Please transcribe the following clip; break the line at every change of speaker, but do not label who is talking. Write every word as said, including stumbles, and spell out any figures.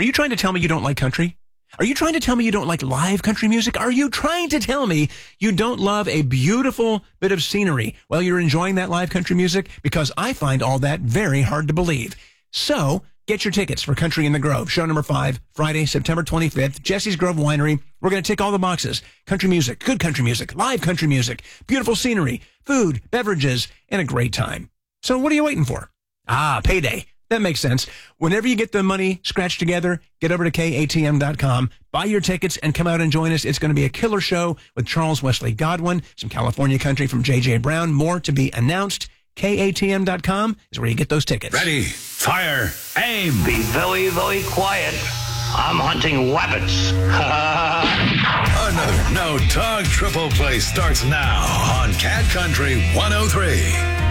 Are you trying to tell me you don't like country? Are you trying to tell me you don't like live country music? Are you trying to tell me you don't love a beautiful bit of scenery while you're enjoying that live country music? Because I find all that very hard to believe. So get your tickets for Country in the Grove, show number five, Friday, September twenty-fifth, Jesse's Grove Winery. We're going to tick all the boxes. Country music, good country music, live country music, beautiful scenery, food, beverages, and a great time. So what are you waiting for? Ah, payday. That makes sense. Whenever you get the money scratched together, get over to K A T M dot com, buy your tickets, and come out and join us. It's going to be a killer show with Charles Wesley Godwin, some California country from J J Brown, more to be announced. K A T M dot com is where you get those tickets.
Ready, fire, aim.
Be very, very quiet. I'm hunting rabbits.
Another No Talk Triple Play starts now on Cat Country one oh three.